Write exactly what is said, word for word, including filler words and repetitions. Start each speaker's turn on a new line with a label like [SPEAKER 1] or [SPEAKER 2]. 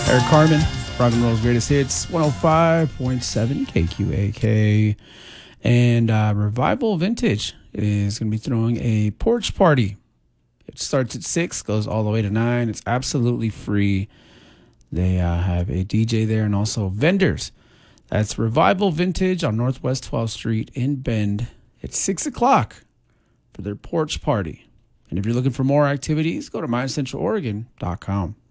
[SPEAKER 1] Eric Carmen, rock and roll's greatest hits, one oh five point seven K Q A K. And uh, Revival Vintage is going to be throwing a porch party. It starts at six, goes all the way to nine. It's absolutely free. They uh, have a D J there and also vendors. That's Revival Vintage on Northwest twelfth Street in Bend. It's six o'clock for their porch party. And if you're looking for more activities, go to my central oregon dot com.